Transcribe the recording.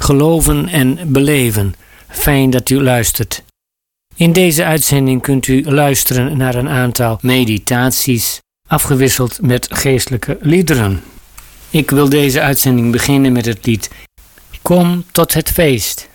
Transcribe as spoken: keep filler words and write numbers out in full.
geloven en beleven. Fijn dat u luistert. In deze uitzending kunt u luisteren naar een aantal meditaties, afgewisseld met geestelijke liederen. Ik wil deze uitzending beginnen met het lied Kom tot het feest.